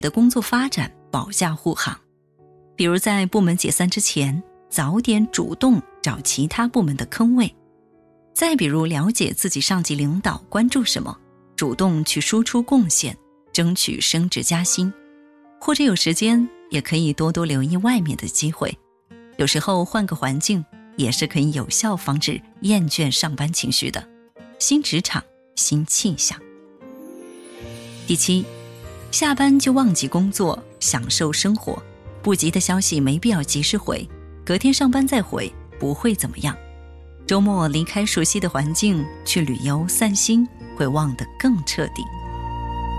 的工作发展保驾护航。比如在部门解散之前，早点主动找其他部门的坑位。再比如了解自己上级领导关注什么，主动去输出贡献，争取升职加薪。或者有时间也可以多多留意外面的机会，有时候换个环境也是可以有效防止厌倦上班情绪的。新职场新气象。第7，下班就忘记工作，享受生活，不急的消息没必要及时回，隔天上班再回不会怎么样。周末离开熟悉的环境去旅游散心，会忘得更彻底。